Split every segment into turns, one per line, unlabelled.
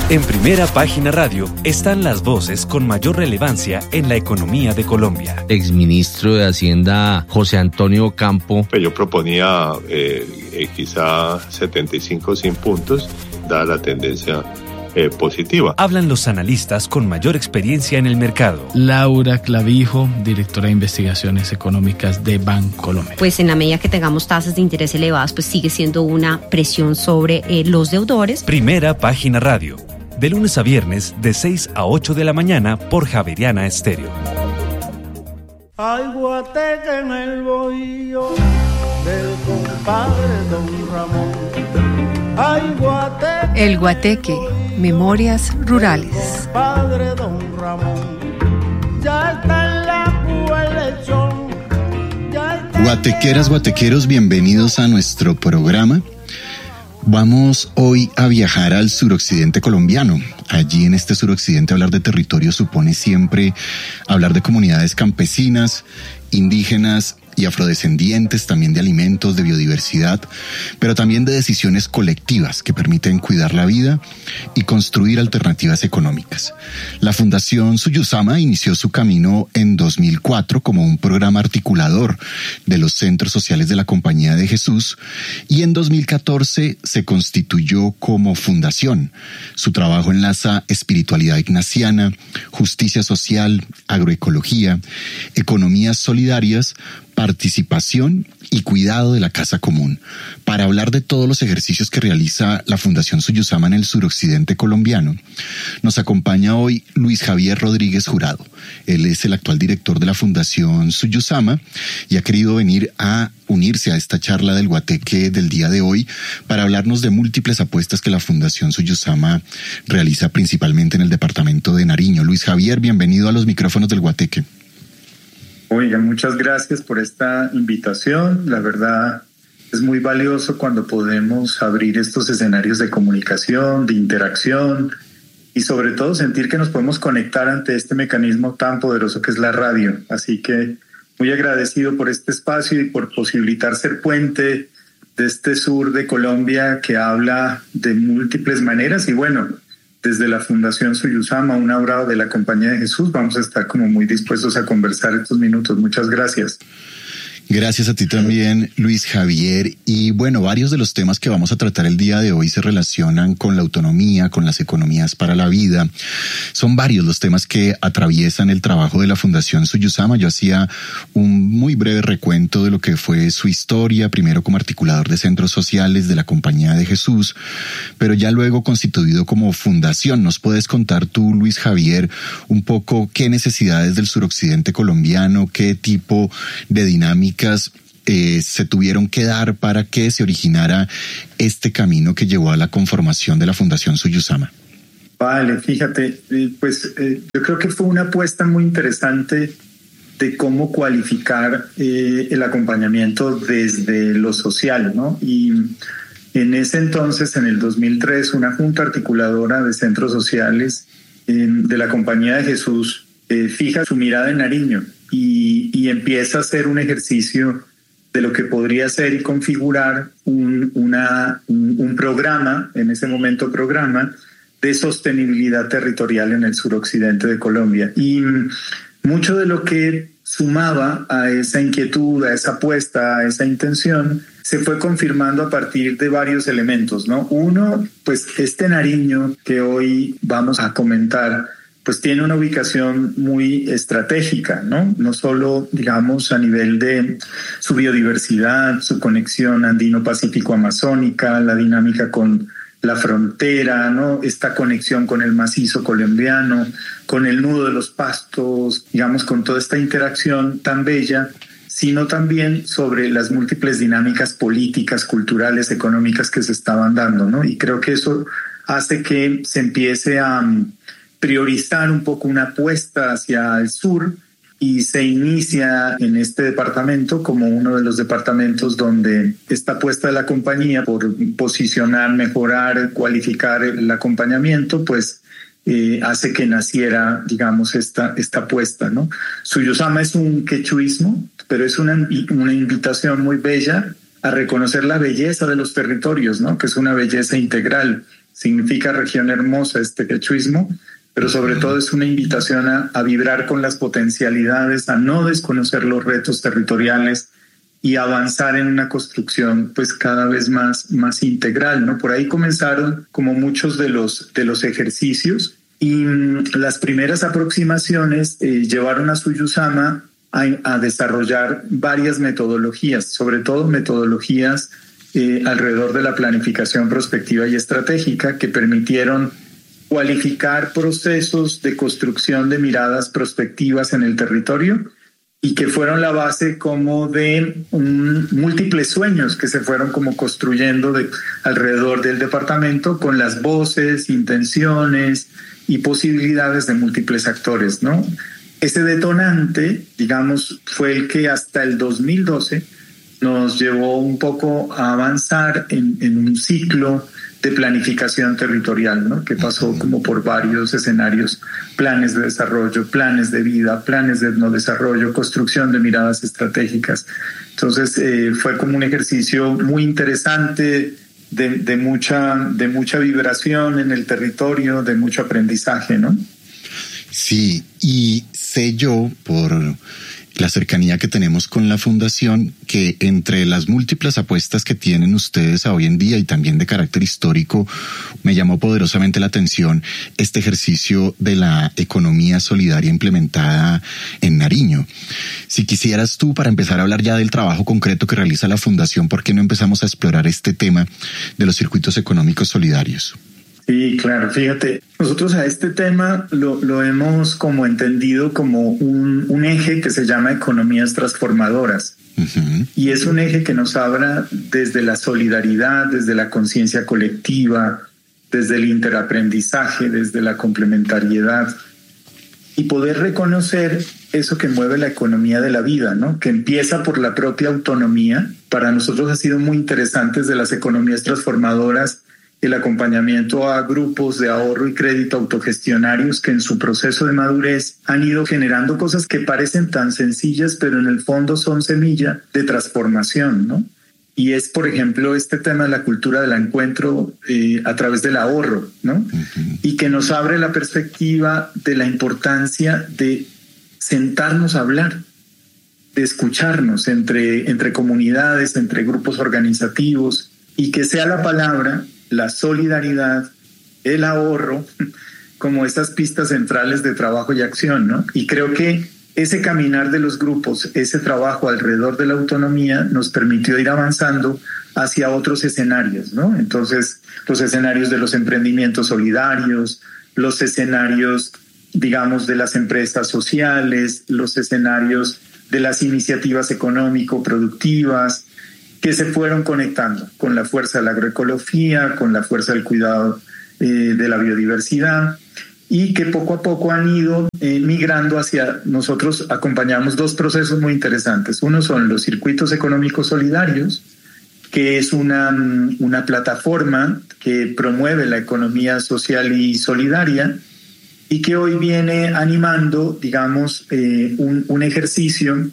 En Primera Página Radio están las voces con mayor relevancia en la economía de Colombia.
Exministro de Hacienda José Antonio Campo.
Yo proponía quizá 75 100 puntos, dada la tendencia positiva.
Hablan los analistas con mayor experiencia en el mercado.
Laura Clavijo, directora de Investigaciones Económicas de Bancolombia.
Pues en la medida que tengamos tasas de interés elevadas, pues sigue siendo una presión sobre los deudores.
Primera Página Radio, de lunes a viernes de 6 a 8 de la mañana por Javeriana Estéreo.
Hay guateque en el bohío del compadre Don Ramón. Hay guateque.
El Guateque, Memorias Rurales.
Padre Don Ramón. Ya está en la púa el lechón.
Guatequeras, guatequeros, bienvenidos a nuestro programa. Vamos hoy a viajar al suroccidente colombiano. Allí en este suroccidente hablar de territorio supone siempre hablar de comunidades campesinas, indígenas y afrodescendientes, también de alimentos, de biodiversidad, pero también de decisiones colectivas que permiten cuidar la vida y construir alternativas económicas. La Fundación Suyusama inició su camino en 2004 como un programa articulador de los centros sociales de la Compañía de Jesús y en 2014 se constituyó como fundación. Su trabajo enlaza espiritualidad ignaciana, justicia social, agroecología, economías solidarias, participación y cuidado de la casa común. Para hablar de todos los ejercicios que realiza la Fundación Suyusama en el suroccidente colombiano, nos acompaña hoy Luis Javier Rodríguez Jurado. Él es el actual director de la Fundación Suyusama y ha querido venir a unirse a esta charla del Guateque del día de hoy para hablarnos de múltiples apuestas que la Fundación Suyusama realiza principalmente en el departamento de Nariño. Luis Javier, bienvenido a los micrófonos del Guateque.
Oiga, muchas gracias por esta invitación. La verdad es muy valioso cuando podemos abrir estos escenarios de comunicación, de interacción y sobre todo sentir que nos podemos conectar ante este mecanismo tan poderoso que es la radio. Así que muy agradecido por este espacio y por posibilitar ser puente de este sur de Colombia que habla de múltiples maneras y bueno, desde la Fundación Suyusama, un abrazo de la Compañía de Jesús, vamos a estar como muy dispuestos a conversar estos minutos. Muchas gracias.
Gracias a ti también, Luis Javier. Y bueno, varios de los temas que vamos a tratar el día de hoy se relacionan con la autonomía, con las economías para la vida. Son varios los temas que atraviesan el trabajo de la Fundación Suyusama. Yo hacía un muy breve recuento de lo que fue su historia, primero como articulador de centros sociales de la Compañía de Jesús, pero ya luego constituido como fundación. ¿Nos puedes contar tú, Luis Javier, un poco qué necesidades del suroccidente colombiano, qué tipo de dinámica se tuvieron que dar para que se originara este camino que llevó a la conformación de la Fundación Suyusama?
Vale, fíjate, yo creo que fue una apuesta muy interesante de cómo cualificar el acompañamiento desde lo social, ¿no? Y en ese entonces, en el 2003, una junta articuladora de centros sociales de la Compañía de Jesús fija su mirada en Nariño y empieza a hacer un ejercicio de lo que podría ser y configurar un programa, en ese momento programa, de sostenibilidad territorial en el suroccidente de Colombia. Y mucho de lo que sumaba a esa inquietud, a esa apuesta, a esa intención, se fue confirmando a partir de varios elementos, ¿no? Uno, pues este Nariño que hoy vamos a comentar, pues tiene una ubicación muy estratégica, ¿no? No solo, digamos, a nivel de su biodiversidad, su conexión andino-pacífico-amazónica, la dinámica con la frontera, ¿no? Esta conexión con el macizo colombiano, con el nudo de los pastos, digamos, con toda esta interacción tan bella, sino también sobre las múltiples dinámicas políticas, culturales, económicas que se estaban dando, ¿no? Y creo que eso hace que se empiece a priorizar un poco una apuesta hacia el sur y se inicia en este departamento como uno de los departamentos donde esta apuesta de la compañía por posicionar, mejorar, cualificar el acompañamiento, pues hace que naciera, digamos, esta apuesta, ¿no? Suyusama es un quechuismo, pero es una invitación muy bella a reconocer la belleza de los territorios, ¿no? Que es una belleza integral. significa región hermosa este quechuismo, pero sobre todo es una invitación a vibrar con las potencialidades, a no desconocer los retos territoriales y avanzar en una construcción pues cada vez más integral, ¿no? Por ahí comenzaron como muchos de los ejercicios y las primeras aproximaciones llevaron a Suyusama a desarrollar varias metodologías, sobre todo metodologías alrededor de la planificación prospectiva y estratégica que permitieron cualificar procesos de construcción de miradas prospectivas en el territorio y que fueron la base como de múltiples sueños que se fueron como construyendo alrededor del departamento con las voces, intenciones y posibilidades de múltiples actores, ¿no? Ese detonante, digamos, fue el que hasta el 2012 nos llevó un poco a avanzar en un ciclo de planificación territorial, ¿no? Que pasó como por varios escenarios, planes de desarrollo, planes de vida, planes de etnodesarrollo, construcción de miradas estratégicas. Entonces fue como un ejercicio muy interesante de mucha vibración en el territorio, de mucho aprendizaje, ¿no?
Sí, y sé yo por la cercanía que tenemos con la fundación, que entre las múltiples apuestas que tienen ustedes a hoy en día y también de carácter histórico, me llamó poderosamente la atención este ejercicio de la economía solidaria implementada en Nariño. Si quisieras tú, para empezar a hablar ya del trabajo concreto que realiza la fundación, ¿por qué no empezamos a explorar este tema de los circuitos económicos solidarios?
Sí, claro, fíjate, nosotros a este tema lo hemos como entendido como un eje que se llama economías transformadoras. Uh-huh. Y es un eje que nos habla desde la solidaridad, desde la conciencia colectiva, desde el interaprendizaje, desde la complementariedad y poder reconocer eso que mueve la economía de la vida, ¿no? Que empieza por la propia autonomía. Para nosotros ha sido muy interesante desde las economías transformadoras el acompañamiento a grupos de ahorro y crédito autogestionarios que en su proceso de madurez han ido generando cosas que parecen tan sencillas, pero en el fondo son semilla de transformación, ¿no? Y es, por ejemplo, este tema de la cultura del encuentro a través del ahorro, ¿no? Uh-huh. Y que nos abre la perspectiva de la importancia de sentarnos a hablar, de escucharnos entre comunidades, entre grupos organizativos, y que sea la palabra, la solidaridad, el ahorro, como estas pistas centrales de trabajo y acción, ¿no? Y creo que ese caminar de los grupos, ese trabajo alrededor de la autonomía nos permitió ir avanzando hacia otros escenarios, ¿no? Entonces, los escenarios de los emprendimientos solidarios, los escenarios, digamos, de las empresas sociales, los escenarios de las iniciativas económico-productivas, que se fueron conectando con la fuerza de la agroecología, con la fuerza del cuidado de la biodiversidad y que poco a poco han ido migrando hacia, nosotros acompañamos dos procesos muy interesantes. Uno son los circuitos económicos solidarios, que es una plataforma que promueve la economía social y solidaria y que hoy viene animando, digamos, un ejercicio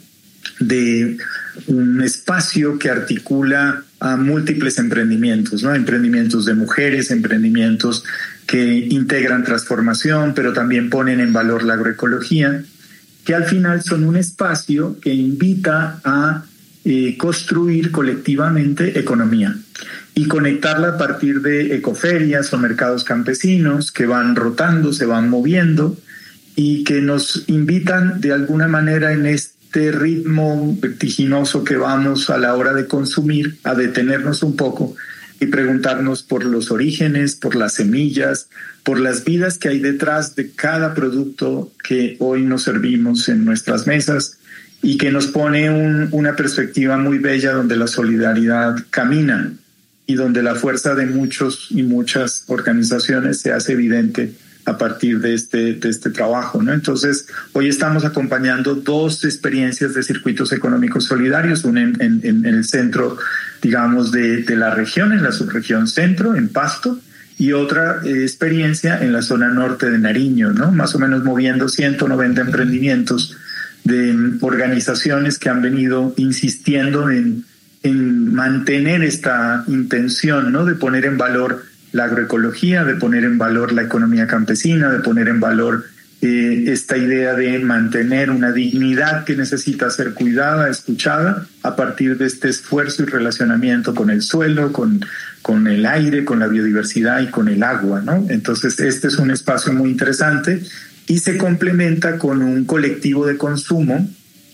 de un espacio que articula a múltiples emprendimientos, ¿no? Emprendimientos de mujeres, emprendimientos que integran transformación, pero también ponen en valor la agroecología, que al final son un espacio que invita a construir colectivamente economía y conectarla a partir de ecoferias o mercados campesinos que van rotando, se van moviendo y que nos invitan de alguna manera en este ritmo vertiginoso que vamos a la hora de consumir, a detenernos un poco y preguntarnos por los orígenes, por las semillas, por las vidas que hay detrás de cada producto que hoy nos servimos en nuestras mesas y que nos pone una perspectiva muy bella donde la solidaridad camina y donde la fuerza de muchos y muchas organizaciones se hace evidente a partir de este trabajo, ¿no? Entonces, hoy estamos acompañando dos experiencias de circuitos económicos solidarios, una en el centro, digamos, de la región, en la subregión centro, en Pasto, y otra experiencia en la zona norte de Nariño, ¿no? Más o menos moviendo 190 emprendimientos de organizaciones que han venido insistiendo en mantener esta intención, ¿no? De poner en valor la agroecología, de poner en valor la economía campesina, de poner en valor esta idea de mantener una dignidad que necesita ser cuidada, escuchada, a partir de este esfuerzo y relacionamiento con el suelo, con el aire, con la biodiversidad y con el agua, ¿no? Entonces, este es un espacio muy interesante y se complementa con un colectivo de consumo.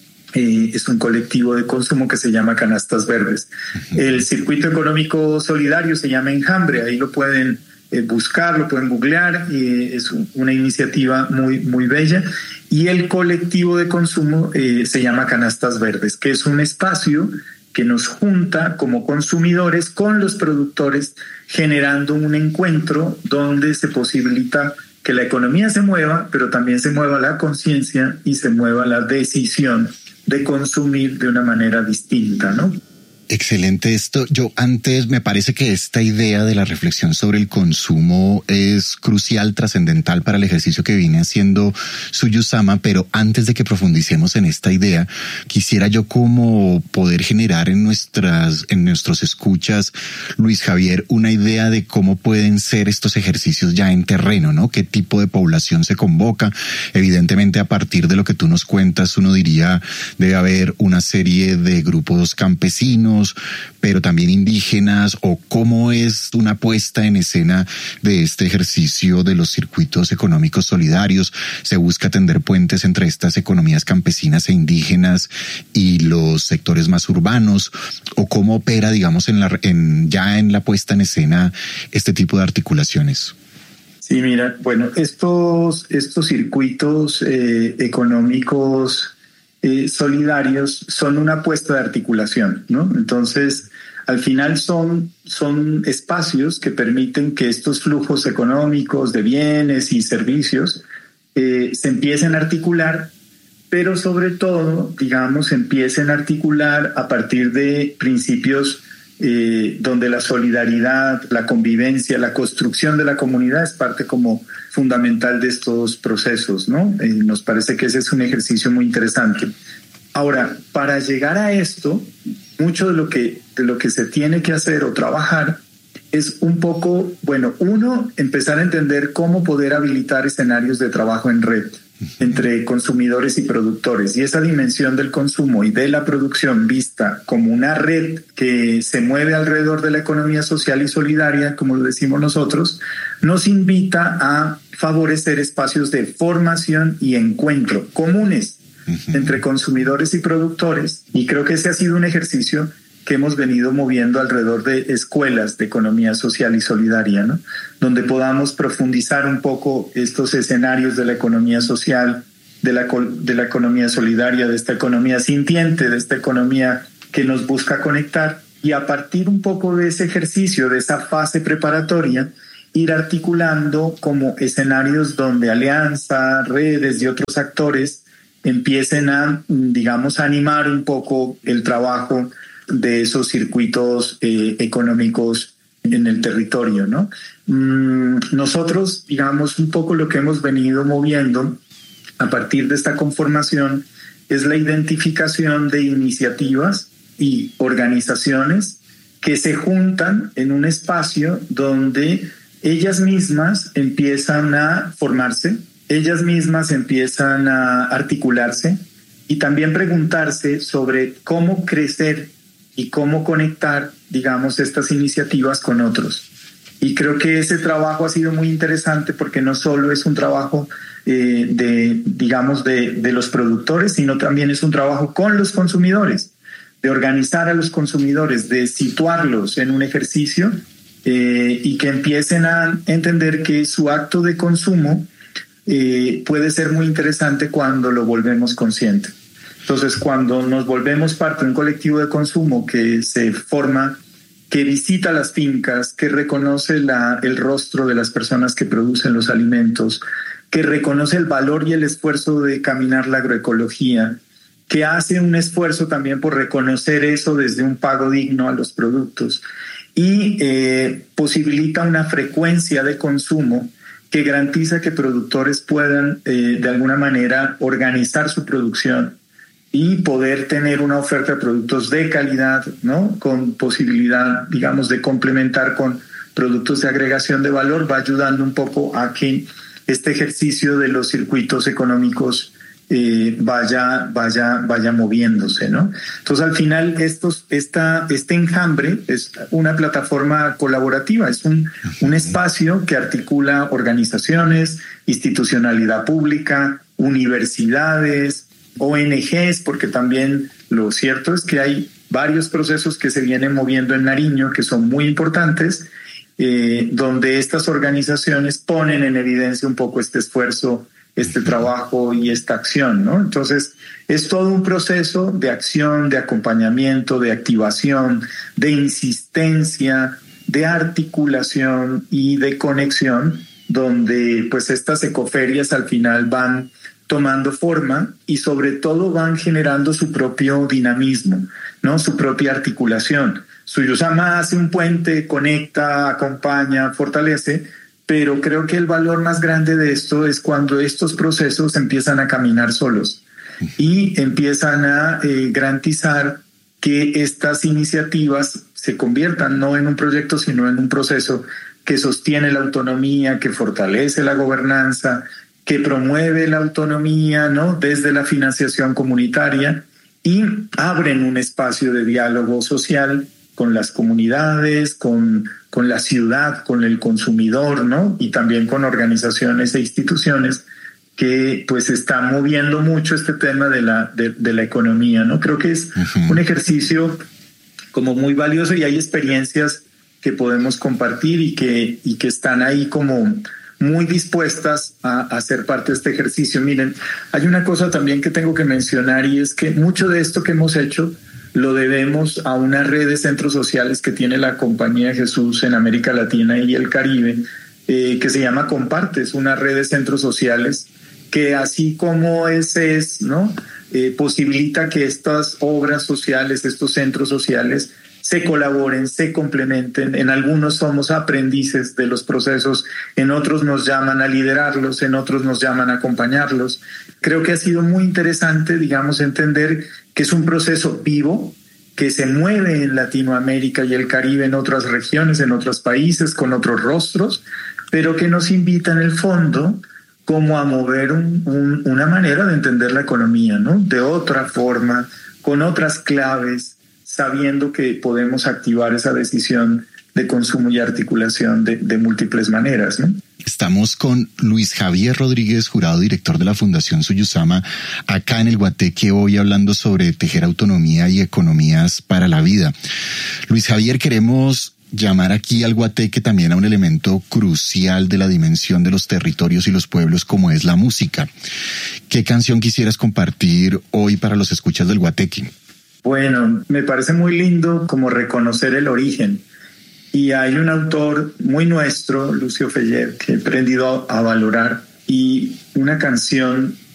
Es un colectivo de consumo que se llama Canastas Verdes. El circuito económico solidario se llama Enjambre, ahí lo pueden buscar, lo pueden googlear, es una iniciativa muy, muy bella. Y el colectivo de consumo se llama Canastas Verdes, que es un espacio que nos junta como consumidores con los productores, generando un encuentro donde se posibilita que la economía se mueva, pero también se mueva la conciencia y se mueva la decisión de consumir de una manera distinta, ¿no?
Excelente esto. Yo antes me parece que esta idea de la reflexión sobre el consumo es crucial, trascendental para el ejercicio que viene haciendo Suyusama, pero antes de que profundicemos en esta idea, quisiera yo como poder generar en nuestros escuchas, Luis Javier, una idea de cómo pueden ser estos ejercicios ya en terreno, ¿no? ¿Qué tipo de población se convoca? Evidentemente, a partir de lo que tú nos cuentas, uno diría debe haber una serie de grupos campesinos, pero también indígenas, o cómo es una puesta en escena de este ejercicio de los circuitos económicos solidarios. Se busca tender puentes entre estas economías campesinas e indígenas y los sectores más urbanos, o cómo opera, digamos, ya en la puesta en escena este tipo de articulaciones.
Sí, mira, bueno, estos circuitos económicos solidarios son una apuesta de articulación, ¿no? Entonces, al final son espacios que permiten que estos flujos económicos de bienes y servicios se empiecen a articular, pero sobre todo, digamos, empiecen a articular a partir de principios donde la solidaridad, la convivencia, la construcción de la comunidad es parte como fundamental de estos procesos, ¿no? Nos parece que ese es un ejercicio muy interesante. Ahora, para llegar a esto, mucho de lo que se tiene que hacer o trabajar es un poco, bueno, uno, empezar a entender cómo poder habilitar escenarios de trabajo en red entre consumidores y productores, y esa dimensión del consumo y de la producción vista como una red que se mueve alrededor de la economía social y solidaria, como lo decimos nosotros, nos invita a favorecer espacios de formación y encuentro comunes entre consumidores y productores, y creo que ese ha sido un ejercicio que hemos venido moviendo alrededor de escuelas de economía social y solidaria, ¿no? Donde podamos profundizar un poco estos escenarios de la economía social, de la economía solidaria, de esta economía sintiente, de esta economía que nos busca conectar, y a partir un poco de ese ejercicio, de esa fase preparatoria, ir articulando como escenarios donde alianza, redes y otros actores empiecen a, digamos, animar un poco el trabajo de esos circuitos económicos en el territorio, ¿no? Nosotros, digamos, un poco lo que hemos venido moviendo a partir de esta conformación es la identificación de iniciativas y organizaciones que se juntan en un espacio donde ellas mismas empiezan a formarse, ellas mismas empiezan a articularse y también preguntarse sobre cómo crecer y cómo conectar, digamos, estas iniciativas con otros. Y creo que ese trabajo ha sido muy interesante porque no solo es un trabajo de los productores, sino también es un trabajo con los consumidores, de organizar a los consumidores, de situarlos en un ejercicio y que empiecen a entender que su acto de consumo puede ser muy interesante cuando lo volvemos consciente. Entonces, cuando nos volvemos parte de un colectivo de consumo que se forma, que visita las fincas, que reconoce el rostro de las personas que producen los alimentos, que reconoce el valor y el esfuerzo de caminar la agroecología, que hace un esfuerzo también por reconocer eso desde un pago digno a los productos y posibilita una frecuencia de consumo que garantiza que productores puedan de alguna manera organizar su producción y poder tener una oferta de productos de calidad, ¿no? Con posibilidad, digamos, de complementar con productos de agregación de valor, va ayudando un poco a que este ejercicio de los circuitos económicos vaya moviéndose, ¿no? Entonces, al final, este enjambre es una plataforma colaborativa, es un espacio que articula organizaciones, institucionalidad pública, universidades, ONGs, porque también lo cierto es que hay varios procesos que se vienen moviendo en Nariño que son muy importantes, donde estas organizaciones ponen en evidencia un poco este esfuerzo, este trabajo y esta acción, ¿no? Entonces, es todo un proceso de acción, de acompañamiento, de activación, de insistencia, de articulación y de conexión, donde pues estas ecoferias al final van tomando forma y sobre todo van generando su propio dinamismo, ¿no? Su propia articulación. Suyusama hace un puente, conecta, acompaña, fortalece, pero creo que el valor más grande de esto es cuando estos procesos empiezan a caminar solos y empiezan a garantizar que estas iniciativas se conviertan no en un proyecto, sino en un proceso que sostiene la autonomía, que fortalece la gobernanza, que promueve la autonomía, ¿no? Desde la financiación comunitaria y abren un espacio de diálogo social con las comunidades, con la ciudad, con el consumidor, ¿no? Y también con organizaciones e instituciones que pues están moviendo mucho este tema de la economía, ¿no? Creo que es un ejercicio como muy valioso y hay experiencias que podemos compartir y que están ahí como muy dispuestas a ser parte de este ejercicio. Miren, hay una cosa también que tengo que mencionar y es que mucho de esto que hemos hecho lo debemos a una red de centros sociales que tiene la Compañía de Jesús en América Latina y el Caribe, que se llama Comparte, es una red de centros sociales que así como ¿no? Posibilita que estas obras sociales, estos centros sociales se colaboren, se complementen. En algunos somos aprendices de los procesos, en otros nos llaman a liderarlos, en otros nos llaman a acompañarlos. Creo que ha sido muy interesante, digamos, entender que es un proceso vivo, que se mueve en Latinoamérica y el Caribe, en otras regiones, en otros países, con otros rostros, pero que nos invita en el fondo como a mover una manera de entender la economía, ¿no? De otra forma, con otras claves, sabiendo que podemos activar esa decisión de consumo y articulación de múltiples maneras, ¿no?
Estamos con Luis Javier Rodríguez, jurado director de la Fundación Suyusama, acá en el Guateque hoy hablando sobre tejer autonomía y economías para la vida. Luis Javier, queremos llamar aquí al Guateque también a un elemento crucial de la dimensión de los territorios y los pueblos como es la música. ¿Qué canción quisieras compartir hoy para los escuchas del Guateque?
Bueno, me parece muy lindo como reconocer el origen. Y hay un autor muy nuestro, Lucio Feller, que he aprendido a valorar, y una canción